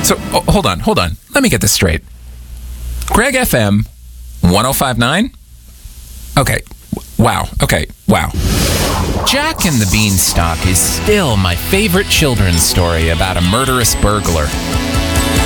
So, hold on. Let me get this straight. Greg FM 105.9? Okay. Wow. Jack and the Beanstalk is still my favorite children's story about a murderous burglar.